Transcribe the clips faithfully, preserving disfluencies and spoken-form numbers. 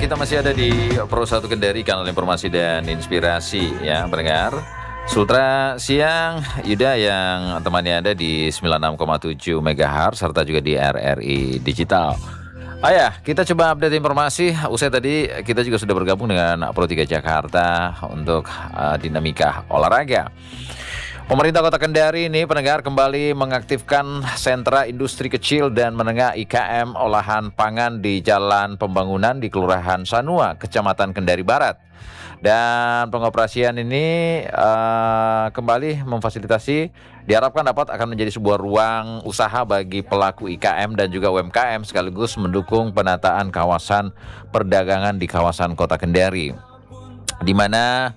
kita masih ada di Pro satu Kendari, kanal informasi dan inspirasi ya pendengar. Sultra Siang Yuda yang temannya ada di sembilan puluh enam koma tujuh megahertz serta juga di R R I Digital. Ayah, kita coba update informasi. Usai tadi kita juga sudah bergabung dengan Pro tiga Jakarta untuk uh, dinamika olahraga. Pemerintah Kota Kendari ini pendengar kembali mengaktifkan sentra industri kecil dan menengah I K M olahan pangan di Jalan Pembangunan di Kelurahan Sanua, Kecamatan Kendari Barat. Dan pengoperasian ini uh, kembali memfasilitasi, diharapkan dapat akan menjadi sebuah ruang usaha bagi pelaku I K M dan juga U M K M sekaligus mendukung penataan kawasan perdagangan di kawasan Kota Kendari, di mana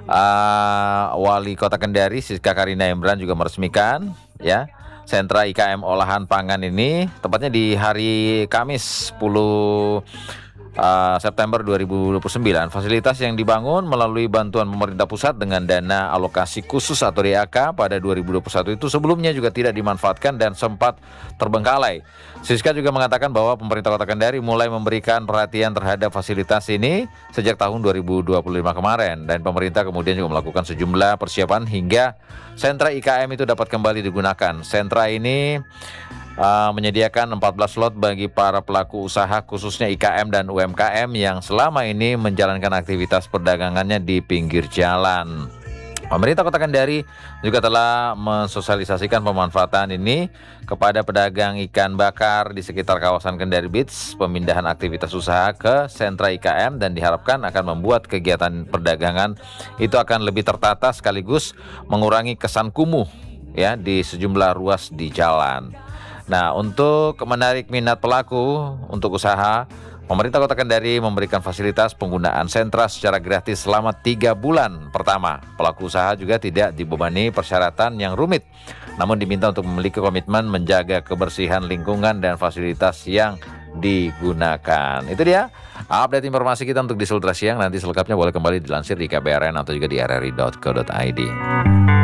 uh, Wali Kota Kendari Siska Karina Emran juga meresmikan ya sentra I K M olahan pangan ini tepatnya di hari Kamis sepuluh Uh, September dua ribu dua puluh sembilan. Fasilitas yang dibangun melalui bantuan pemerintah pusat dengan dana alokasi khusus atau D A K pada dua ribu dua puluh satu itu sebelumnya juga tidak dimanfaatkan dan sempat terbengkalai. Siska juga mengatakan bahwa pemerintah Kota Kendari mulai memberikan perhatian terhadap fasilitas ini sejak tahun dua ribu dua puluh lima kemarin, dan pemerintah kemudian juga melakukan sejumlah persiapan hingga sentra I K M itu dapat kembali digunakan. Sentra ini Uh, menyediakan empat belas slot bagi para pelaku usaha khususnya I K M dan U M K M yang selama ini menjalankan aktivitas perdagangannya di pinggir jalan. Pemerintah Kota Kendari juga telah mensosialisasikan pemanfaatan ini kepada pedagang ikan bakar di sekitar kawasan Kendari Beach, pemindahan aktivitas usaha ke sentra I K M, dan diharapkan akan membuat kegiatan perdagangan itu akan lebih tertata sekaligus mengurangi kesan kumuh ya di sejumlah ruas di jalan. Nah, untuk menarik minat pelaku untuk usaha, pemerintah Kota Kendari memberikan fasilitas penggunaan sentra secara gratis selama tiga bulan pertama. Pelaku usaha juga tidak dibebani persyaratan yang rumit, namun diminta untuk memiliki komitmen menjaga kebersihan lingkungan dan fasilitas yang digunakan. Itu dia update informasi kita untuk di Sultra Siang. Nanti selengkapnya boleh kembali dilansir di K B R N atau juga di r r i dot co dot i d.